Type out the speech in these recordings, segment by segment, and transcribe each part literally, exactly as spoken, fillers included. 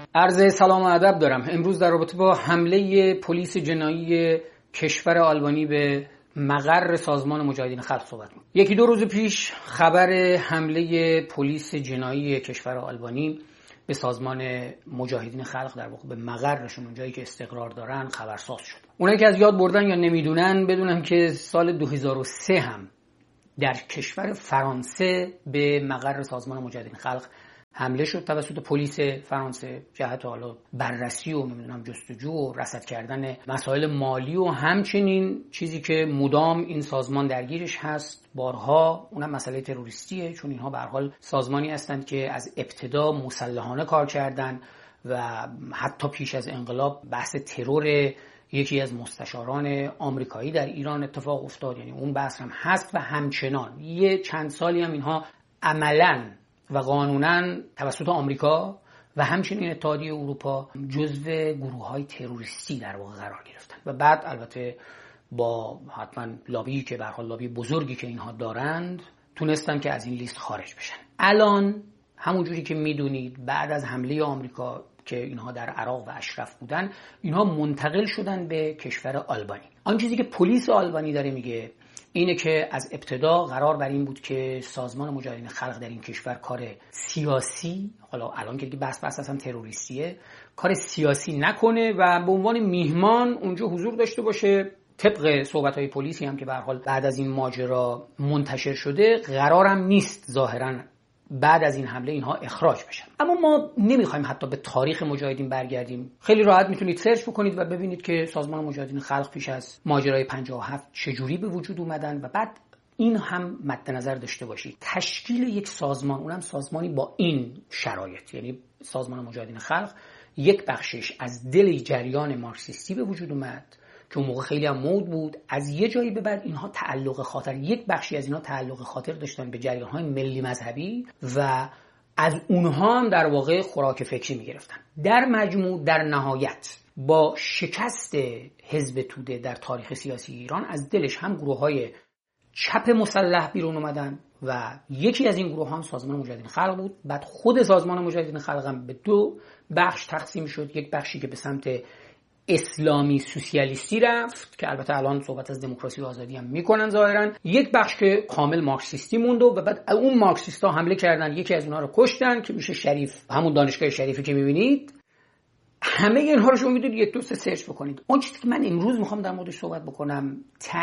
عرض سلام و ادب دارم. امروز در رابطه با حمله پلیس جنایی کشور آلبانی به مقر سازمان مجاهدین خلق صحبت می‌کنم. یکی دو روز پیش خبر حمله پلیس جنایی کشور آلبانی به سازمان مجاهدین خلق، در واقع به مقرشون، اونجایی که استقرار دارن، خبرساز شد. اونایی که از یاد بردن یا نمیدونن بدونن که سال دو هزار و سه هم در کشور فرانسه به مقر سازمان مجاهدین خلق حمله شد توسط پلیس فرانسه، جهت حالا بررسی و نمیدونم جستجو و رصد کردن مسائل مالی و همچنین چیزی که مدام این سازمان درگیرش هست بارها، اونم مسئله تروریستیه، چون اینها به هر حال سازمانی هستند که از ابتدا مسلحانه کار کردن و حتی پیش از انقلاب بحث ترور یکی از مستشاران آمریکایی در ایران اتفاق افتاد، یعنی اون بحث هم هست و همچنان یه چند سالی هم اینها عملاً و قانوناً توسط آمریکا و همچنین اتحادیه اروپا جزو گروه‌های تروریستی در واقع قرار گرفتن و بعد البته با حتما لابی که به هر حال لابی بزرگی که اینها دارند تونستن که از این لیست خارج بشن. الان همونجوری که میدونید بعد از حمله آمریکا که اینها در عراق و اشرف بودن، اینها منتقل شدن به کشور آلبانی. آن چیزی که پلیس آلبانی داره میگه اینه که از ابتدا قرار بر این بود که سازمان مجاهدین خلق در این کشور کار سیاسی، حالا الان که بحث بحث اصلا تروریستیه، کار سیاسی نکنه و به عنوان میهمان اونجا حضور داشته باشه. طبق صحبت‌های پلیسی هم که به هر حال بعد از این ماجرا منتشر شده، قرارم نیست ظاهراً بعد از این حمله اینها اخراج بشن. اما ما نمیخوایم حتی به تاریخ مجاهدین برگردیم. خیلی راحت میتونید سرچ بکنید و ببینید که سازمان مجاهدین خلق پیش از ماجرای پنجاه و هفت چجوری به وجود اومدن و بعد این هم مد نظر داشته باشید تشکیل یک سازمان، اونم سازمانی با این شرایط، یعنی سازمان مجاهدین خلق یک بخشش از دل جریان مارکسیستی به وجود اومد که اون موقع خیلی هم مود بود. از یه جایی به بعد اینها تعلق خاطر، یک بخشی از اینها تعلق خاطر داشتن به جریان‌های ملی مذهبی و از اونها هم در واقع خوراک فکری می‌گرفتن. در مجموع در نهایت با شکست حزب توده در تاریخ سیاسی ایران از دلش هم گروه‌های چپ مسلح بیرون اومدن و یکی از این گروه هم سازمان مجاهدین خلق بود. بعد خود سازمان مجاهدین خلق هم به دو بخش تقسیم شد، یک بخشی که به سمت اسلامی سوسیالیستی رفت که البته الان صحبت از دموکراسی و آزادی هم میکنن ظاهرا، یک بخش که کامل مارکسیستی موند و بعد اون مارکسیستا حمله کردن، یکی از اونها رو کشتن که میشه شریف، همون دانشگاه شریفی که میبینید. همه اینها رو شما میدونید، یک دو سه سرچ بکنید. اون چیزی که من امروز میخوام در موردش صحبت بکنم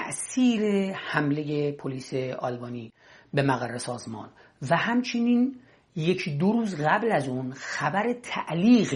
تأثیر حمله پلیس آلبانی به مقر سازمان و همچنین یک دو روز قبل از اون خبر تعلیق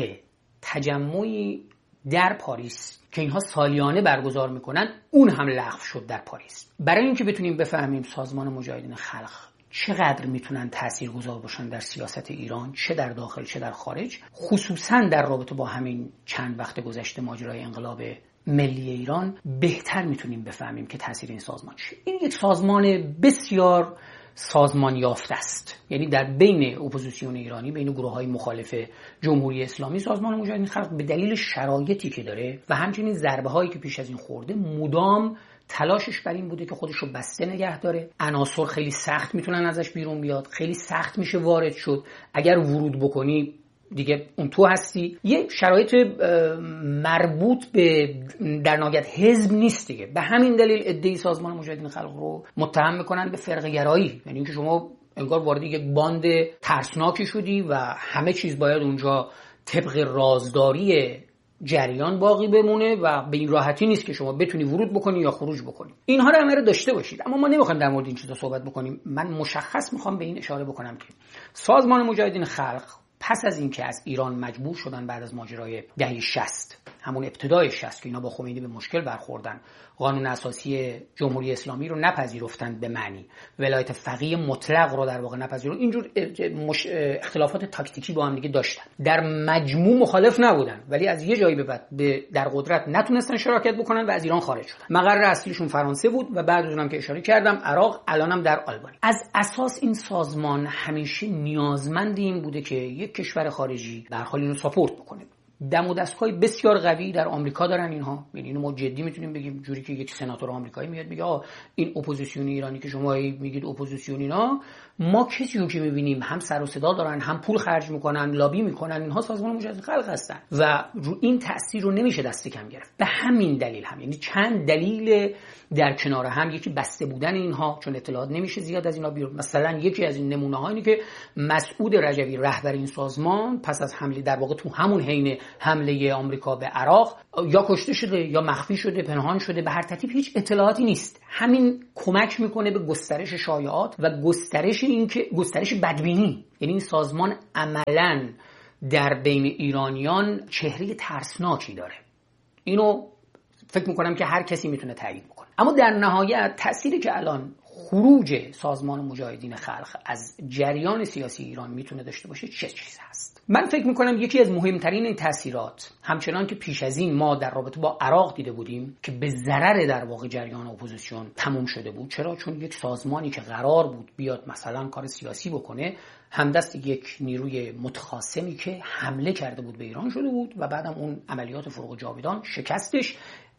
تجمعی در پاریس که اینها سالیانه برگزار میکنن، اون هم لغو شد در پاریس. برای اینکه بتونیم بفهمیم سازمان مجاهدین خلق چقدر میتونن تاثیرگذار باشن در سیاست ایران، چه در داخل چه در خارج، خصوصا در رابطه با همین چند وقت گذشته ماجرای انقلاب ملی ایران، بهتر میتونیم بفهمیم که تاثیر این سازمان چیه. این یک سازمان بسیار سازمان یافته است، یعنی در بین اپوزیسیون ایرانی، بین گروه‌های مخالف جمهوری اسلامی، سازمان مجاهدین خلق به دلیل شرایطی که داره و همچنین ضربه‌هایی که پیش از این خورده، مدام تلاشش بر این بوده که خودش رو بسته نگه داره. عناصر خیلی سخت میتونن ازش بیرون بیاد، خیلی سخت میشه وارد شد، اگر ورود بکنی دیگه اون تو هستی. یه شرایط مربوط به در نهایت حزب نیست دیگه. به همین دلیل ادعای سازمان مجاهدین خلق رو متهم میکنن به فرقه‌گرایی، یعنی اینکه شما انگار وارد یک باند ترسناکی شدی و همه چیز باید اونجا طبق رازداری جریان باقی بمونه و به این راحتی نیست که شما بتونی ورود بکنی یا خروج بکنی. اینها رو همه رو داشته باشید. اما ما نمیخوایم در مورد این چیزا صحبت بکنیم. من مشخص میخوام به این اشاره بکنم که سازمان مجاهدین خلق پس از اینکه از ایران مجبور شدن بعد از ماجرای دهه شصت، همون ابتدای شصت که اینا با خمینی به مشکل برخوردن، قانون اساسی جمهوری اسلامی رو نپذیرفتن به معنی، ولایت فقیه مطلق رو در واقع نپذیرفتن، اینجور اختلافات تاکتیکی با هم دیگه داشتن، در مجموع مخالف نبودن، ولی از یه جایی به بعد در قدرت نتونستن شراکت بکنن و از ایران خارج شدن. مقر اصلیشون فرانسه بود و بعد از اونم که اشاره کردم عراق، الانم در آلبانی. از اساس این سازمان همیشه نیازمند این بوده که یک کشور خارجی به هر حال اینو ساپورت بکنه. دم و دستگاه بسیار قوی در آمریکا دارن اینها. یعنی اینو ما جدی میتونیم بگیم، جوری که یک سناتور آمریکایی میاد میگه آ این اپوزیسیون ایرانی که شما میگید اپوزیسیون، اینا ما کسی رو که میبینیم هم سر و صدا دارن، هم پول خرج میکنن، لابی میکنن، اینها سازمان مجاهدین خلق هستن و رو این تاثیر رو نمیشه دست کم گرفت. به همین دلیل هم، یعنی چند دلیل در کنار هم، یکی بسته بودن اینها، چون اطلاعات نمیشه زیاد از اینا بیرون. مثلا یکی از این نمونه ها اینه که مسعود رجوی رهبر این سازمان پس از حمله در واقع تو همون حین حمله آمریکا به عراق یا کشته شده یا مخفی شده، پنهان شده، به هر ترتیب هیچ اطلاعاتی نیست. همین کمک میکنه به گسترش شایعات و گسترش این که گسترش بدبینی. یعنی این سازمان عملاً در بین ایرانیان چهره ترسناکی داره. اینو فکر میکنم که هر کسی میتونه تایید بکنه. اما در نهایت تأثیری که الان خروج سازمان مجاهدین خلق از جریان سیاسی ایران میتونه داشته باشه چه چیز هست؟ من فکر میکنم یکی از مهمترین این تأثیرات، همچنان که پیش از این ما در رابطه با عراق دیده بودیم که به ضرر در واقع جریان اپوزیسیون تموم شده بود. چرا؟ چون یک سازمانی که قرار بود بیاد مثلا کار سیاسی بکنه، همدست یک نیروی متخاصمی که حمله کرده بود به ایران شده بود و بعدم اون عملیات فروغ جاویدان شکستش،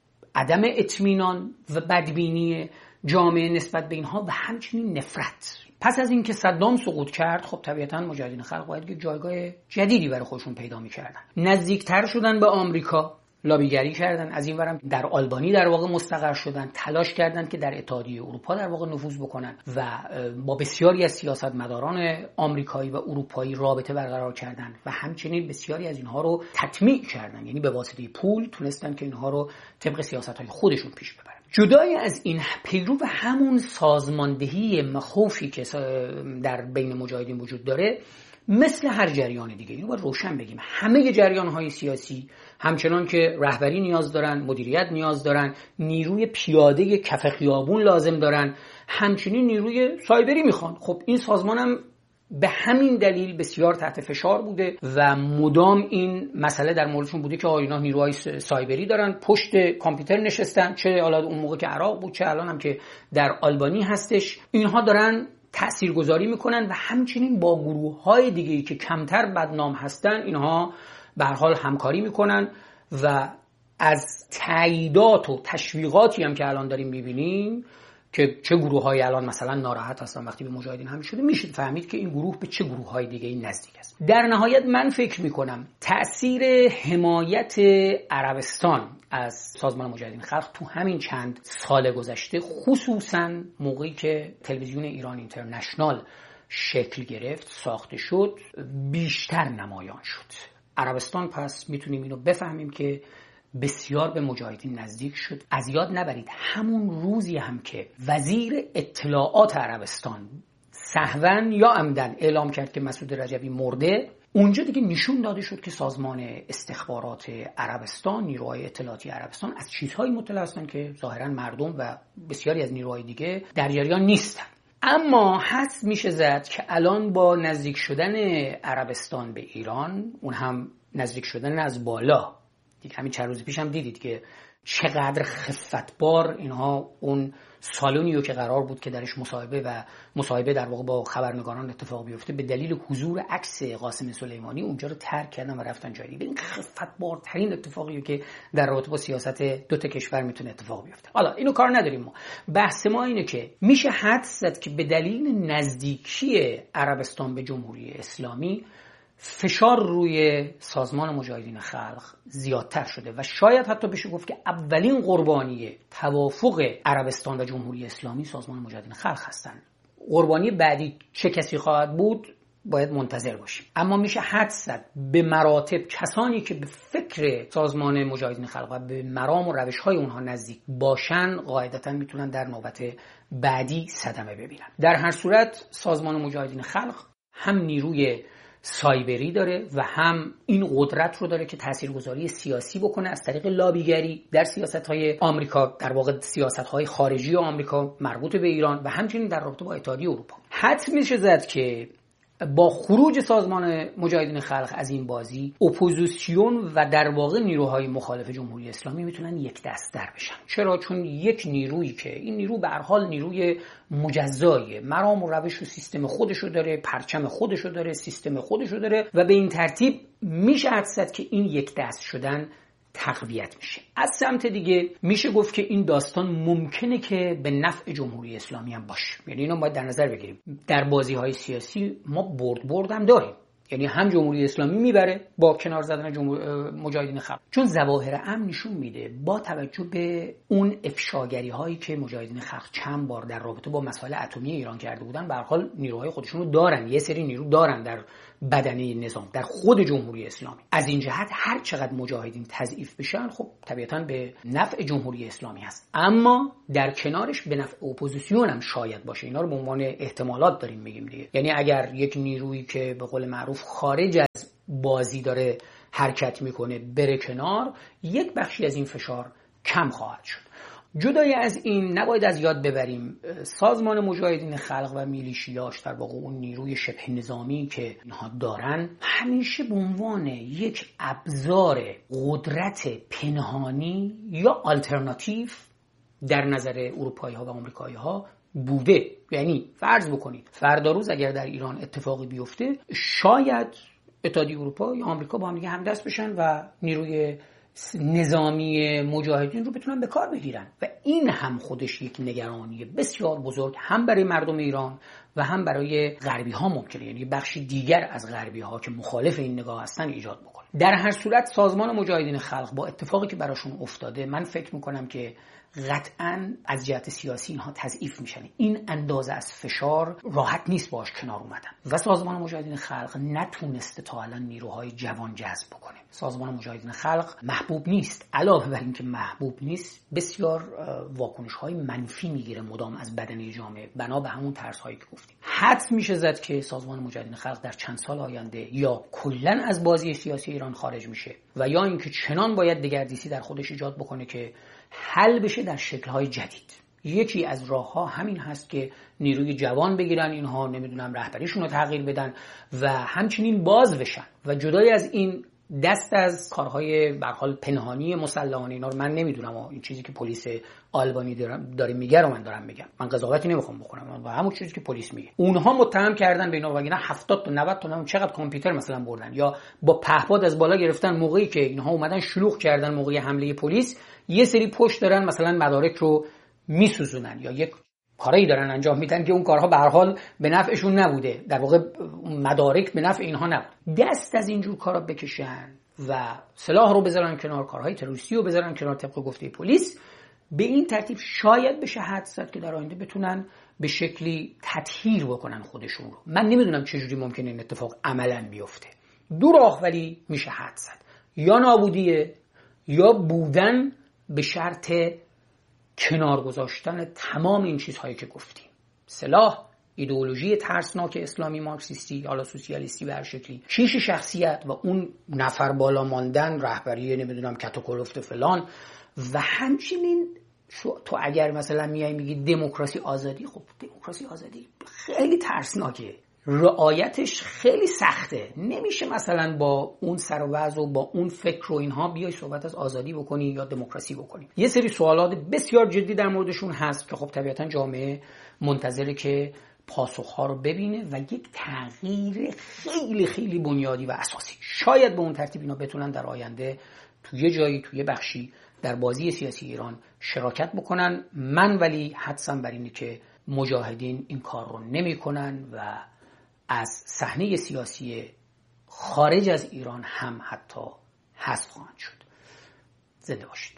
عدم اطمینان و بدبینی جامعه نسبت به اینها و همچنین نفرت. پس از اینکه صدام سقوط کرد، خب طبیعتاً مجاهدین خلق باید یک جایگاه جدیدی برای خودشون پیدا می‌کردن. نزدیکتر شدن به آمریکا، لابیگری کردن، از این ورم در آلبانی در واقع مستقر شدن، تلاش کردن که در اتحادیه اروپا در واقع نفوذ بکنن و با بسیاری از سیاستمداران آمریکایی و اروپایی رابطه برقرار کردن و همچنین بسیاری از اینها رو تطمیع کردن. یعنی به واسطه پول تونستن که اینها رو طبق سیاست‌های خودشون پیش ببرن. جدای از این، پیرو و همون سازماندهی مخوفی که در بین مجاهدین وجود داره، مثل هر جریان دیگه، اینو باید روشن بگیم، همه جریان‌های سیاسی همچنان که رهبری نیاز دارن، مدیریت نیاز دارن، نیروی پیاده کف خیابون لازم دارن، همچنین نیروی سایبری میخوان. خب این سازمان هم به همین دلیل بسیار تحت فشار بوده و مدام این مسئله در موردشون بوده که اینا نیروهای سایبری دارن، پشت کامپیوتر نشستن، چه حالا اون موقع که عراق بود، چه الان هم که در آلبانی هستش، اینها دارن تاثیرگذاری میکنن و همچنین با گروه‌های دیگه‌ای که کمتر بدنام هستن اینها به هر حال همکاری میکنن و از تاییدات و تشویقاتی هم که الان داریم میبینیم که چه گروه‌هایی الان مثلا ناراحت هستن وقتی به مجاهدین حمله شده، میشه فهمید که این گروه به چه گروه‌های دیگه‌ای نزدیک است. در نهایت من فکر میکنم تأثیر حمایت عربستان از سازمان مجاهدین خلق تو همین چند سال گذشته، خصوصا موقعی که تلویزیون ایران اینترنشنال شکل گرفت، ساخته شد، بیشتر نمایان شد. عربستان پس میتونیم اینو بفهمیم که بسیار به مجاهدین نزدیک شد. از یاد نبرید همون روزی هم که وزیر اطلاعات عربستان سهواً یا عمدن اعلام کرد که مسعود رجوی مرده، اونجا دیگه نشون داده شد که سازمان استخبارات عربستان، نیروهای اطلاعاتی عربستان از چیزهایی مطلع هستن که ظاهراً مردم و بسیاری از نیروهای دیگه در جریان نیستن. اما حدس میشه زد که الان با نزدیک شدن عربستان به ایران، اون هم نزدیک شدن از بالا، دیگه همین چند روز پیش هم دیدید که چقدر خفتبار اینها اون سالونی رو که قرار بود که درش مصاحبه و مصاحبه در واقع با خبرنگاران اتفاق بیفته، به دلیل حضور عکس قاسم سلیمانی اونجا رو ترک کردن و رفتن جای دیگه. این خفتبارترین اتفاقیه که در رابطه با سیاست دو تا کشور میتونه اتفاق بیفته. حالا اینو کار نداریم ما. بحث ما اینه که میشه حدس زد که به دلیل نزدیکی عربستان به جمهوری اسلامی فشار روی سازمان مجاهدین خلق زیادتر شده و شاید حتی بشه گفت که اولین قربانی توافق عربستان و جمهوری اسلامی سازمان مجاهدین خلق هستند. قربانی بعدی چه کسی خواهد بود باید منتظر باشیم. اما میشه حدس زد به مراتب کسانی که به فکر سازمان مجاهدین خلق و به مرام و روش‌های اونها نزدیک باشن قاعدتاً میتونن در نوبت بعدی صدمه ببینن. در هر صورت سازمان مجاهدین خلق هم نیروی سایبری داره و هم این قدرت رو داره که تاثیرگذاری سیاسی بکنه از طریق لابیگری در سیاست‌های آمریکا، در واقع سیاست‌های خارجی آمریکا مربوط به ایران و همچنین در رابطه با اتحادیه اروپا. حدس میشه زد که با خروج سازمان مجاهدین خلق از این بازی، اپوزیسیون و در واقع نیروهای مخالف جمهوری اسلامی میتونن یک دست در بشن. چرا؟ چون یک نیرویی که این نیرو به هر حال نیروی مجزاییه، مرام و روش و سیستم خودشو داره، پرچم خودشو داره، سیستم خودشو داره و به این ترتیب میشه حدس زد که این یک دست شدن تقویت میشه. از سمت دیگه میشه گفت که این داستان ممکنه که به نفع جمهوری اسلامی هم باشه. یعنی اینو باید در نظر بگیریم. در بازی‌های سیاسی ما برد برد هم داریم. یعنی هم جمهوری اسلامی میبره با کنار زدن جمهور... مجاهدین خلق، چون ظواهر امن نشون میده با توجه به اون افشاگری هایی که مجاهدین خلق چند بار در رابطه با مسائل اتمی ایران کرده بودن، به هر حال نیروهای خودشونو دارن، یه سری نیرو دارن در بدنه نظام، در خود جمهوری اسلامی. از این جهت هر چقدر مجاهدین تضعیف بشن خب طبیعتاً به نفع جمهوری اسلامی هست، اما در کنارش به نفع اپوزیسیون هم شاید باشه. اینا رو به عنوان احتمالات داریم میگیم دیگه. یعنی اگر یک نیرویی که به قول معروف خارج از بازی داره حرکت میکنه بره کنار، یک بخشی از این فشار کم خواهد شد. جدای از این نباید از یاد ببریم سازمان مجاهدین خلق و میلیشیاش، در واقع اون نیروی شبه نظامی که اینها دارن، همیشه به عنوان یک ابزار قدرت پنهانی یا آلترناتیو در نظر اروپایی ها و آمریکایی ها بوده. یعنی فرض بکنید فردا روز اگر در ایران اتفاقی بیفته، شاید اتحادیه اروپا یا آمریکا با هم دیگه همدست بشن و نیروی نظامی مجاهدین رو بتونن به کار بگیرن و این هم خودش یک نگرانی بسیار بزرگ هم برای مردم ایران و هم برای غربی ها ممکنه، یعنی بخشی دیگر از غربی ها که مخالف این نگاه هستن ایجاد بکنه. در هر صورت سازمان مجاهدین خلق با اتفاقی که براشون افتاده، من فکر میکنم که قطعاً از جهت سیاسی اینها تضعیف میشن. این اندازه از فشار راحت نیست باش کنار اومدن و سازمان مجاهدین خلق نتونسته تا الان نیروهای جوان جذب بکنه. سازمان مجاهدین خلق محبوب نیست. علاوه بر اینکه محبوب نیست، بسیار واکنش‌های منفی میگیره مدام از بدنه جامعه، بنا به همون ترس‌هایی که گفتیم. حدس میشه زد که سازمان مجاهدین خلق در چند سال آینده یا کلاً از بازی سیاسی ایران خارج میشه و یا اینکه چنان باید دگردیسی در خودش ایجاد بکنه که حل بشه در شکل‌های جدید. یکی از راه‌ها همین هست که نیروی جوان بگیرن، اینها نمیدونم رهبریشون رو تغییر بدن و همچنین باز بشن و جدای از این دست از کارهای به هر حال پنهانی مسلحانه اینا رو من نمیدونم. این چیزی که پلیس آلبانی داره میگه رو من دارم میگم، من قضاوتی نمیخوام بکنم و همون چیزی که پلیس میگه. اونها متهم کردن به اینا و اینا هفتاد تا نود تا چقدر کامپیوتر مثلا بردن یا با پهپاد از بالا گرفتن موقعی که اینها اومدن شلوغ کردن موقع حمله پلیس، یه سری پشت دارن مثلا مدارک رو میسوزونن یا یک کاری دارن انجام میدن که اون کارها به هر حال به نفعشون نبوده، در واقع مدارک به نفع اینها نبود. دست از اینجور کارا بکشن و سلاح رو بذارن کنار، کارهای تروریستی رو بذارن کنار طبق گفته پلیس، به این ترتیب شاید بشه حدس زد که در آینده بتونن به شکلی تطهیر بکنن خودشون رو. من نمیدونم چجوری ممکنه این اتفاق عملاً بیفته. دو راه ولی میشه حدس زد، یا نابودیه یا بودن به شرط کنار گذاشتن تمام این چیزهایی که گفتیم: سلاح، ایدئولوژی ترسناک اسلامی مارکسیستی یا سوسیالیستی به هر شکلی، شیش شخصیت و اون نفر بالا ماندن، رهبری نمیدونم کت و کلفت فلان. و همچنین تو اگر مثلا میای میگی دموکراسی آزادی، خب دموکراسی آزادی خیلی ترسناکه، رعایتش خیلی سخته. نمیشه مثلا با اون سر و وضع و با اون فکر و اینها بیای صحبت از آزادی بکنی یا دموکراسی بکنی. یه سری سوالات بسیار جدی در موردشون هست که خب طبیعتا جامعه منتظره که پاسخها رو ببینه و یک تغییر خیلی خیلی بنیادی و اساسی. شاید به اون ترتیب اینا بتونن در آینده توی جایی توی بخشی در بازی سیاسی ایران شراکت بکنن. من ولی حدسم بر اینه که مجاهدین این کار رو نمی‌کنن و از صحنه سیاسی خارج از ایران هم حتی حذف خواهند شد. زنده باشید.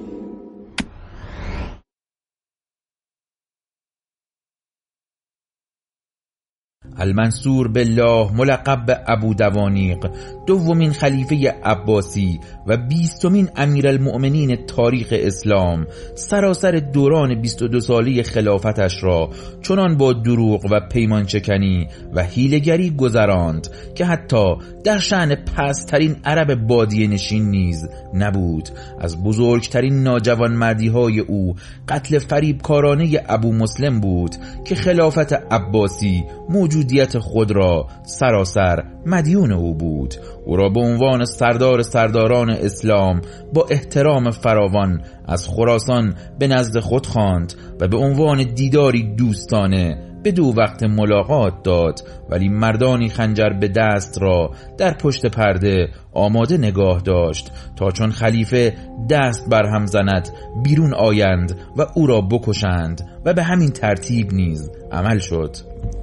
المنصور بالله ملقب به ابو دوانیق، دومین خلیفه عباسی و بیستمین امیرالمؤمنین تاریخ اسلام، سراسر دوران بیست و دو ساله خلافتش را چنان با دروغ و پیمانشکنی و حیله‌گری گذراند که حتی در شأن پست‌ترین عرب بادیه نشین نیز نبود. از بزرگترین ناجوان مردی‌های او قتل فریبکارانه ابو مسلم بود که خلافت عباسی موجودیت خود را سراسر مدیون او بود. او را به عنوان سردار سرداران اسلام با احترام فراوان از خراسان به نزد خود خواند و به عنوان دیداری دوستانه به دو وقت ملاقات داد، ولی مردانی خنجر به دست را در پشت پرده آماده نگاه داشت تا چون خلیفه دست بر هم زند بیرون آیند و او را بکشند و به همین ترتیب نیز عمل شد.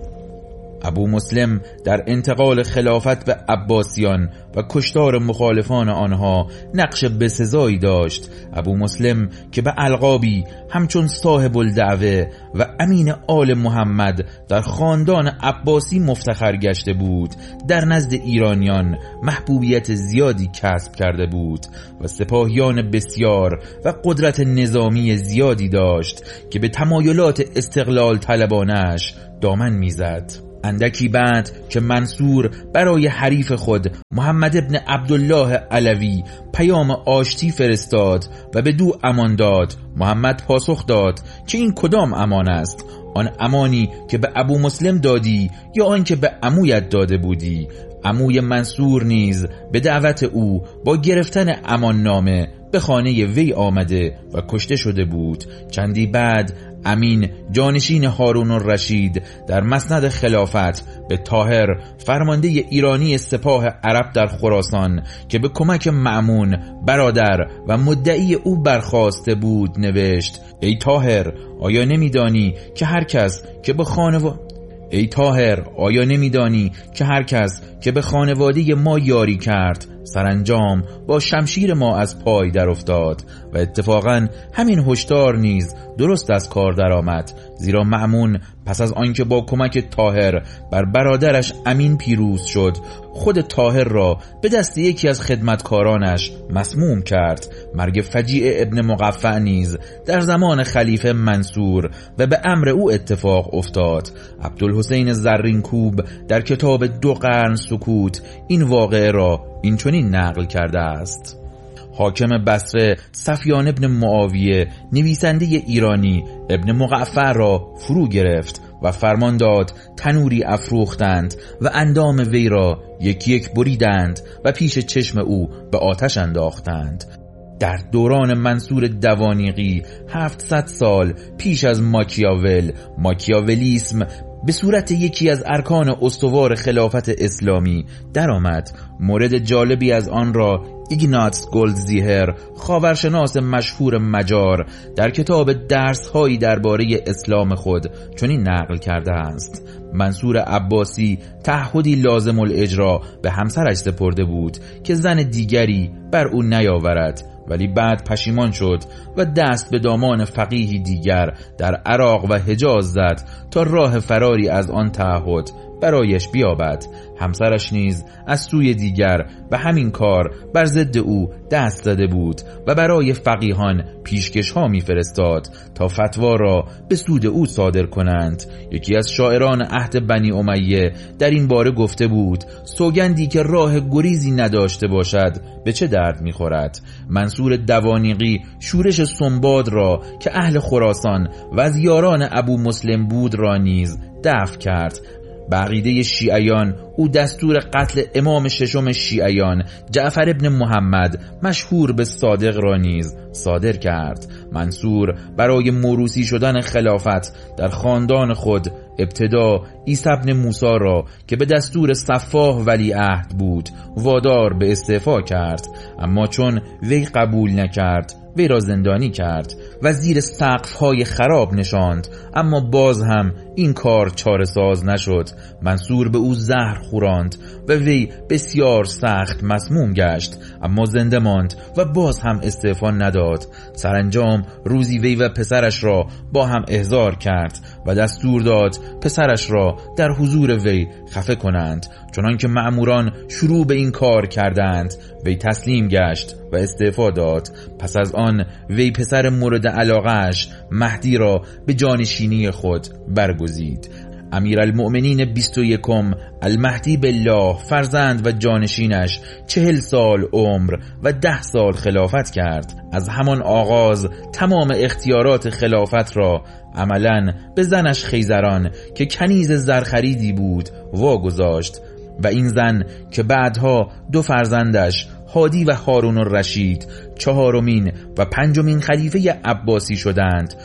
ابو مسلم در انتقال خلافت به عباسیان و کشتار مخالفان آنها نقش بسزایی داشت. ابو مسلم که به القابی همچون صاحب الدعوه و امین آل محمد در خاندان عباسی مفتخر گشته بود، در نزد ایرانیان محبوبیت زیادی کسب کرده بود و سپاهیان بسیار و قدرت نظامی زیادی داشت که به تمایلات استقلال طلبانش دامن میزد. اندکی بعد که منصور برای حریف خود محمد ابن عبدالله علوی پیام آشتی فرستاد و به دو امان داد، محمد پاسخ داد که این کدام امان است؟ آن امانی که به ابو مسلم دادی یا آن که به عمویت داده بودی؟ عموی منصور نیز به دعوت او با گرفتن امان نامه به خانه وی آمده و کشته شده بود. چندی بعد امین جانشین هارون الرشید در مسند خلافت به طاهر فرمانده ایرانی سپاه عرب در خراسان که به کمک مأمون برادر و مدعی او برخاسته بود نوشت: ای طاهر، آیا نمیدانی که هر کس که به خانواده ای طاهر آیا نمیدانی که هر کس که به خانواده ما یاری کرد سرانجام با شمشیر ما از پای در افتاد؟ و اتفاقا همین هشدار نیز درست از کار درآمد، زیرا مأمون پس از آنکه با کمک طاهر بر برادرش امین پیروز شد، خود طاهر را به دست یکی از خدمتکارانش مسموم کرد. مرگ فجیع ابن مقفع نیز در زمان خلیفه منصور و به امر او اتفاق افتاد. عبدالحسین زرینکوب در کتاب دو قرن سکوت این واقعه را اینچنین نقل کرده است: حاکم بصره سفیان ابن معاویه نویسنده ایرانی ابن مقفع را فرو گرفت و فرمان داد تنوری افروختند و اندام وی را یکی یک بریدند و پیش چشم او به آتش انداختند. در دوران منصور دوانیقی هفتصد سال پیش از ماکیاول، ماکیاولیسم به صورت یکی از ارکان استوار خلافت اسلامی درآمد. مورد جالبی از آن را ایگناتس گلدزیهر، خاورشناس مشهور مجار، در کتاب درس‌هایی درباره اسلام خود چنین نقل کرده است: منصور عباسی تعهدی لازم الاجرا به همسرش سپرده بود که زن دیگری بر او نیاورد، ولی بعد پشیمان شد و دست به دامان فقیهی دیگر در عراق و حجاز زد تا راه فراری از آن تعهد برایش بیابد. همسرش نیز از سوی دیگر به همین کار بر ضد او دست زده بود و برای فقیهان پیشکش ها می فرستاد تا فتوا را به سود او صادر کنند. یکی از شاعران عهد بنی امیه در این باره گفته بود: سوگندی که راه گریزی نداشته باشد به چه درد می خورد؟ منصور دوانیقی شورش سنباد را که اهل خراسان و از یاران ابو مسلم بود را نیز دفع کرد. به عقیده شیعیان او دستور قتل امام ششم شیعیان جعفر ابن محمد مشهور به صادق را نیز صادر کرد. منصور برای موروثی شدن خلافت در خاندان خود ابتدا عیسی ابن موسی را که به دستور صفاح ولی عهد بود وادار به استعفا کرد، اما چون وی قبول نکرد وی را زندانی کرد و زیر سقف‌های خراب نشاند، اما باز هم این کار چاره ساز نشد. منصور به او زهر خوراند و وی بسیار سخت مسموم گشت، اما زنده ماند و باز هم استعفا نداد. سرانجام روزی وی و پسرش را با هم احضار کرد و دستور داد پسرش را در حضور وی خفه کنند. چنانکه مأموران شروع به این کار کردند وی تسلیم گشت و استعفا داد. پس از آن وی پسر مورد علاقه‌اش مهدی را به جانشینی خود برگزید. امیرالمؤمنین بیست و یکم المهدی بالله فرزند و جانشینش چهل سال عمر و ده سال خلافت کرد. از همان آغاز تمام اختیارات خلافت را عملاً به زنش خیزران که کنیز زرخریدی بود واگذاشت و این زن که بعدها دو فرزندش هادی و هارون الرشید چهارمین و پنجمین خلیفه عباسی شدند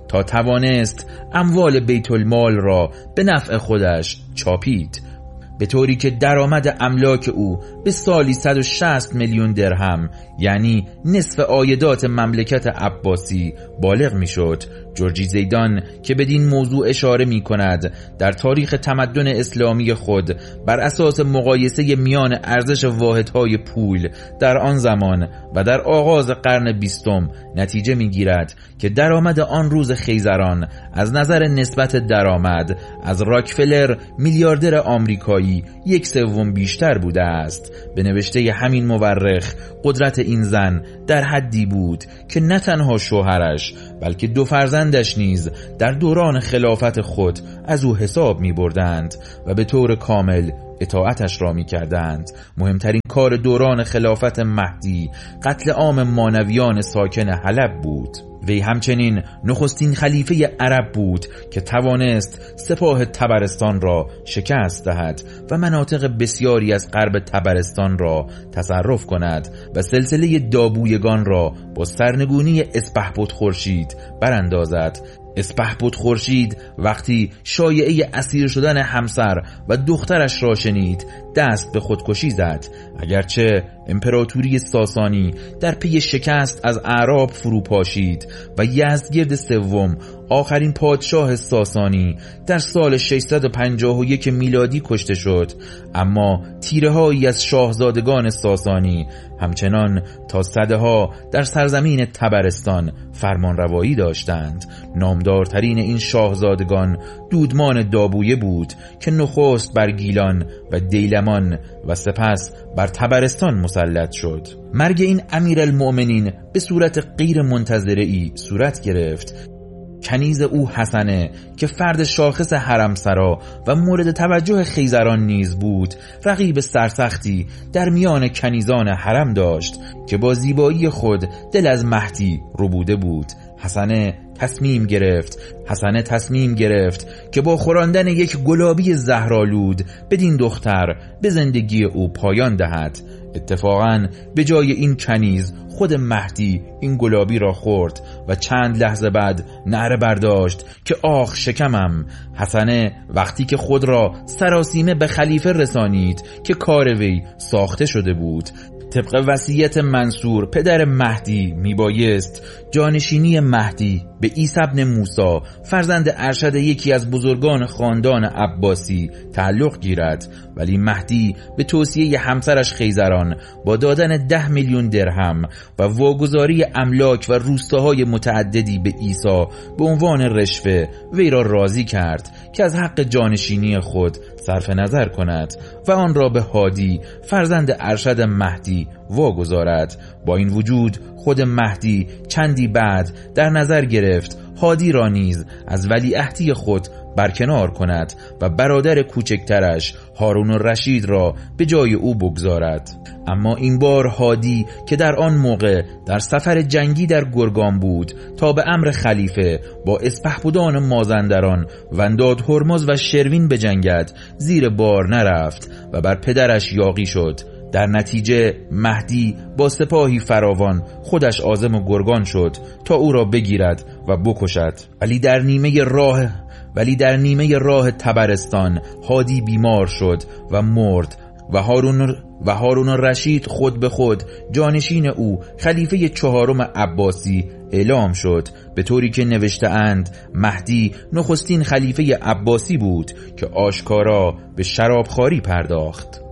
تا توانست اموال بیت المال را به نفع خودش چاپید، به طوری که درآمد املاک او به سالی صد و شصت میلیون درهم یعنی نصف عایدات مملکت عباسی بالغ می شد. جورجی زیدان که بدین موضوع اشاره می کند در تاریخ تمدن اسلامی خود بر اساس مقایسه میان ارزش واحدهای پول در آن زمان و در آغاز قرن بیستم نتیجه می گیرد که درآمد آن روز خیزران از نظر نسبت درآمد از راکفلر میلیاردر آمریکایی یک سوم بیشتر بوده است. به نوشته همین مورخ قدرت این زن در حدی بود که نه تنها شوهرش بلکه دو فرزندش نیز در دوران خلافت خود از او حساب می بردند و به طور کامل اطاعتش را می کردند. مهمترین کار دوران خلافت مهدی قتل عام مانویان ساکن حلب بود. وی همچنین نخستین خلیفه عرب بود که توانست سپاه طبرستان را شکست دهد و مناطق بسیاری از غرب طبرستان را تصرف کند و سلسله دابویگان را با سرنگونی اسپهبد خورشید براندازد. اسپهبد خورشید وقتی شایعه اسیر شدن همسر و دخترش را شنید دست به خودکشی زد. اگرچه امپراتوری ساسانی در پی شکست از اعراب فرو پاشید و یزدگرد سوم آخرین پادشاه ساسانی در سال ششصد و پنجاه و یک میلادی کشته شد، اما تیره‌هایی از شاهزادگان ساسانی همچنان تا سده‌ها در سرزمین طبرستان فرمانروایی داشتند. نامدارترین این شاهزادگان دودمان دابویه بود که نخست بر گیلان و دیلمان و سپس بر طبرستان مسلط شد. مرگ این امیرالمؤمنین به صورت غیر منتظره‌ای صورت گرفت. کنیز او حسنه که فرد شاخص حرمسرا و مورد توجه خیزران نیز بود، رقیب سرسختی در میان کنیزان حرم داشت که با زیبایی خود دل از مهدی ربوده بود. حسنه تصمیم گرفت حسنه تصمیم گرفت که با خوراندن یک گلابی زهرآلود بدین دختر به زندگی او پایان دهد. اتفاقاً به جای این کنیز خود مهدی این گلابی را خورد و چند لحظه بعد نعره برداشت که آخ شکمم. حسنه وقتی که خود را سراسیمه به خلیفه رسانید که کار وی ساخته شده بود. طبق وصیت منصور پدر مهدی میبایست جانشینی مهدی به عیسی ابن موسی فرزند ارشد یکی از بزرگان خاندان عباسی تعلق گیرد، ولی مهدی به توصیه همسرش خیزران با دادن ده میلیون درهم و واگذاری املاک و روستاهای متعددی به عیسی به عنوان رشوه وی را راضی کرد که از حق جانشینی خود صرف نظر کند و آن را به هادی فرزند ارشد مهدی واگذارد. با این وجود خود مهدی چندی بعد در نظر گرفت هادی را نیز از ولیعهدی خود برکنار کند و برادر کوچکترش هارون الرشید را به جای او بگذارد. اما این بار هادی که در آن موقع در سفر جنگی در گرگان بود تا به امر خلیفه با اسپهبدان مازندران، ونداد هرمز و شروین بجنگد، زیر بار نرفت و بر پدرش یاغی شد. در نتیجه مهدی با سپاهی فراوان خودش عازم گرگان شد تا او را بگیرد و بکشد، ولی در نیمه راه ولی در نیمه راه طبرستان هادی بیمار شد و مرد و هارون و هارون الرشید خود به خود جانشین او خلیفه چهارم عباسی اعلام شد، به طوری که نوشته اند مهدی نخستین خلیفه عباسی بود که آشکارا به شرابخواری پرداخت.